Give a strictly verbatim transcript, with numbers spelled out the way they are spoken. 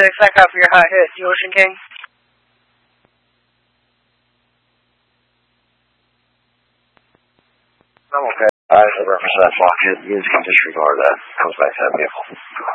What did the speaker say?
six, back up for your hot hit, you Ocean King. I'm okay. I have a reference to that block hit. You can disregard that. Comes back to that vehicle.